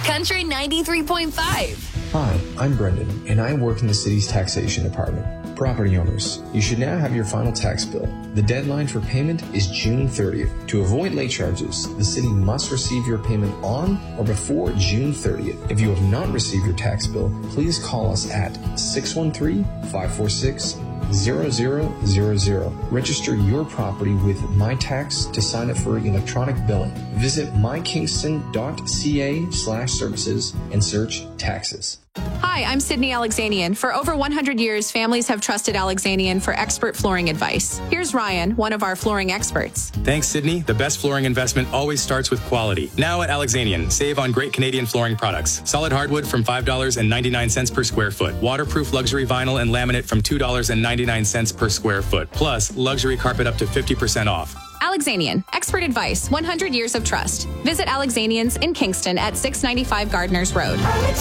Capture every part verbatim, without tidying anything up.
Country ninety-three point five. Hi, I'm Brendan, and I work in the city's taxation department. Property owners, you should now have your final tax bill. The deadline for payment is June thirtieth. To avoid late charges, the city must receive your payment on or before June thirtieth. If you have not received your tax bill, please call us at six one three, five four six, zero zero zero zero. Register your property with MyTax to sign up for electronic billing. Visit mykingston.ca slash services and search taxes. Hi, I'm Sydney Alexanian. For over one hundred years, families have trusted Alexanian for expert flooring advice. Here's Ryan, one of our flooring experts. Thanks, Sydney. The best flooring investment always starts with quality. Now at Alexanian, save on great Canadian flooring products. Solid hardwood from five dollars and ninety-nine cents per square foot. Waterproof luxury vinyl and laminate from two dollars and ninety-nine cents per square foot. Plus, luxury carpet up to fifty percent off. Alexanian, expert advice, one hundred years of trust. Visit Alexanians in Kingston at six ninety-five Gardners Road.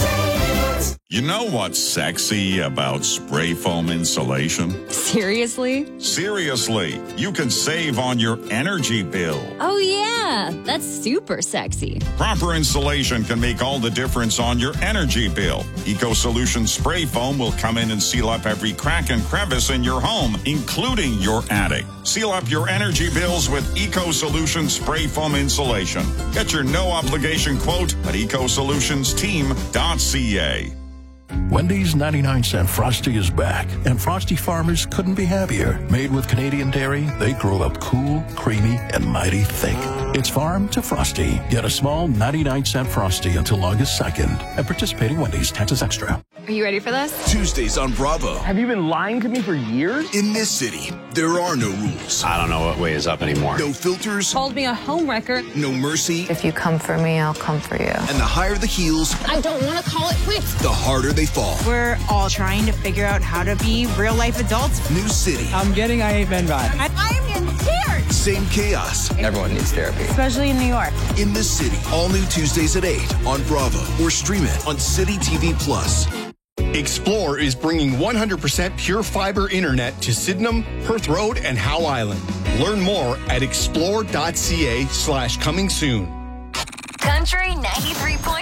You know what's sexy about spray foam insulation? Seriously? Seriously, you can save on your energy bill. Oh, yeah, that's super sexy. Proper insulation can make all the difference on your energy bill. Eco Solutions spray foam will come in and seal up every crack and crevice in your home, including your attic. Seal up your energy bills with Eco Solutions spray foam insulation. Get your no-obligation quote at eco solutions team dot c a. Wendy's ninety-nine cent Frosty is back, and Frosty farmers couldn't be happier. Made with Canadian dairy, they grow up cool, creamy, and mighty thick. It's farm to Frosty. Get a small ninety-nine cent Frosty until August second at participating Wendy's. Taxes extra. Are you ready for this? Tuesdays on Bravo. Have you been lying to me for years? In this city, there are no rules. I don't know what way is up anymore. No filters. Called me a homewrecker. No mercy. If you come for me, I'll come for you. And the higher the heels, I don't want to call it quits. the harder they fall. We're all trying to figure out how to be real-life adults. New city. I'm getting I Hate Men vibe. I'm in tears. Same chaos. Everyone needs therapy. Especially in New York. In this city. All new Tuesdays at eight on Bravo. Or stream it on City T V Plus. Explore is bringing one hundred percent pure fiber internet to Sydenham, Perth Road, and Howe Island. Learn more at explore.ca slash coming soon. Country ninety-three point five.